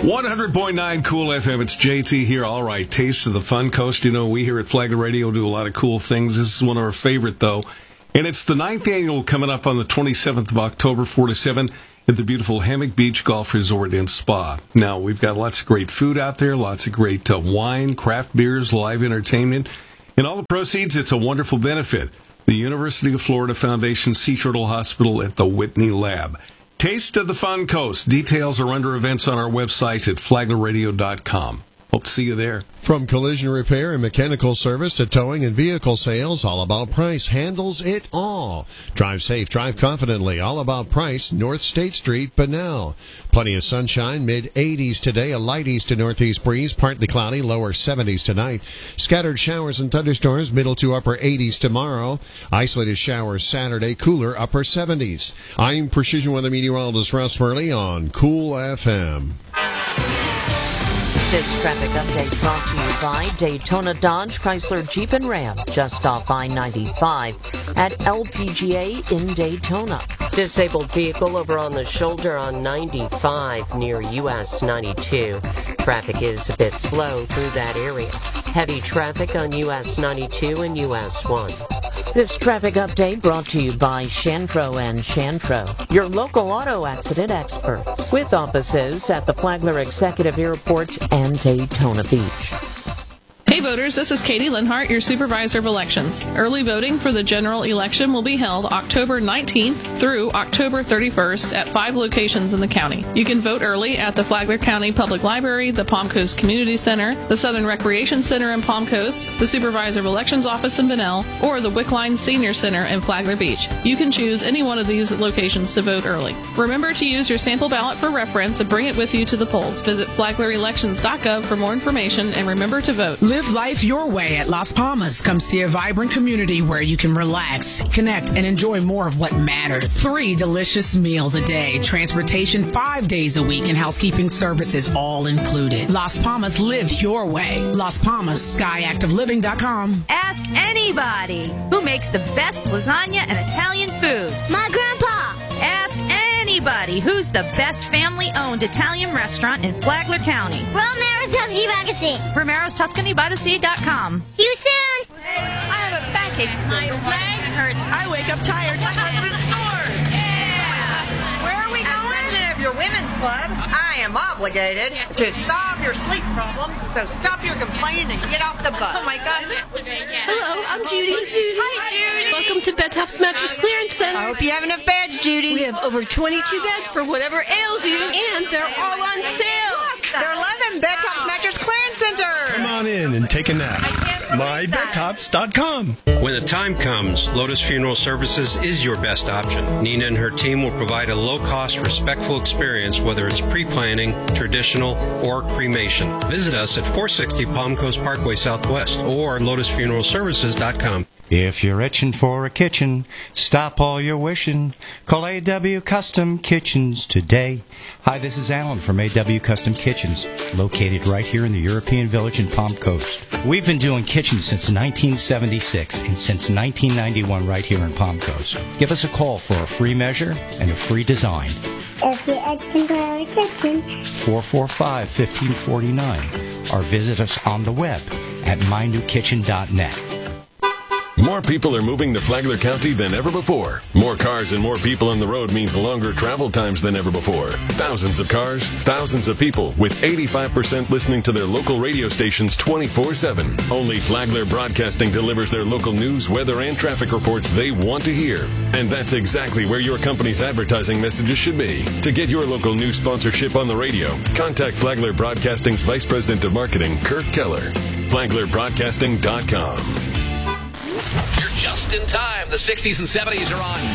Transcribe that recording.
100.9 Cool FM. It's JT here. All right, Taste of the Fun Coast. You know, we here at Flagler Radio do a lot of cool things. This is one of our favorite, though. And it's the 9th annual coming up on the 27th of October, 4 to 7, at the beautiful Hammock Beach Golf Resort and Spa. Now, we've got lots of great food out there, lots of great wine, craft beers, live entertainment. And all the proceeds, it's a wonderful benefit. The University of Florida Foundation Sea Turtle Hospital at the Whitney Lab. Taste of the Fun Coast. Details are under events on our website at flaglerradio.com. Hope to see you there. From collision repair and mechanical service to towing and vehicle sales, All About Price handles it all. Drive safe, drive confidently. All About Price, North State Street, Bunnell. Plenty of sunshine, mid-80s today, a light east to northeast breeze, partly cloudy, lower 70s tonight. Scattered showers and thunderstorms, middle to upper 80s tomorrow. Isolated showers Saturday, cooler upper 70s. I'm Precision Weather Meteorologist Russ Murley on Cool FM. This traffic update brought to you by Daytona Dodge, Chrysler, Jeep, and Ram, just off I-95 at LPGA in Daytona. Disabled vehicle over on the shoulder on 95 near US 92. Traffic is a bit slow through that area. Heavy traffic on US 92 and US 1. This traffic update brought to you by Shantro and Shantro, your local auto accident experts, with offices at the Flagler Executive Airport and Daytona Beach. Hey voters, this is Katie Linhart, your Supervisor of Elections. Early voting for the general election will be held October 19th through October 31st at 5 locations in the county. You can vote early at the Flagler County Public Library, the Palm Coast Community Center, the Southern Recreation Center in Palm Coast, the Supervisor of Elections Office in Bunnell, or the Wickline Senior Center in Flagler Beach. You can choose any one of these locations to vote early. Remember to use your sample ballot for reference and bring it with you to the polls. Visit flaglerelections.gov for more information and remember to vote. Live life your way at Las Palmas. Come see a vibrant community where you can relax, connect, and enjoy more of what matters. 3 delicious meals a day, transportation 5 days a week, and housekeeping services all included. Las Palmas, live your way. Las Palmas, skyactiveliving.com. Ask anybody who makes the best lasagna and Italian food. My grandpa. Ask anybody who's the best family-owned Italian restaurant in Flagler County. Romero's Tuscany by the Sea. Romero's Tuscany by the Sea.com. See you soon. I have a backache. My leg hurts. I wake up tired. My husband snores. Yeah. Where are we going? As president of your women's club, I am obligated to solve your sleep problems. So stop your complaining and get off the bus. Oh my God. Hello, I'm Judy. Hi, Judy. Welcome to Bed Tops Mattress Clearance Center. I hope you have enough beds, Judy. We have over 22 beds for whatever ails you, and they're all on sale. Look, they're 11 Bed Tops Mattress Clearance Center. Come on in and take a nap. MyBedTops.com. When the time comes, Lotus Funeral Services is your best option. Nina and her team will provide a low-cost, respectful experience, whether it's pre-planning, traditional, or cremation. Visit us at 460 Palm Coast Parkway Southwest or lotusfuneralservices.com. If you're itching for a kitchen, stop all your wishing. Call A.W. Custom Kitchens today. Hi, this is Alan from A.W. Custom Kitchens, located right here in the European Village in Palm Coast. We've been doing kitchens since 1976 and since 1991 right here in Palm Coast. Give us a call for a free measure and a free design. If you're itching for a kitchen, 445-1549, or visit us on the web at mynewkitchen.net. More people are moving to Flagler County than ever before. More cars and more people on the road means longer travel times than ever before. Thousands of cars, thousands of people, with 85% listening to their local radio stations 24/7. Only Flagler Broadcasting delivers their local news, weather, and traffic reports they want to hear. And that's exactly where your company's advertising messages should be. To get your local news sponsorship on the radio, contact Flagler Broadcasting's Vice President of Marketing, Kirk Keller. FlaglerBroadcasting.com. You're just in time. The 60s and 70s are on.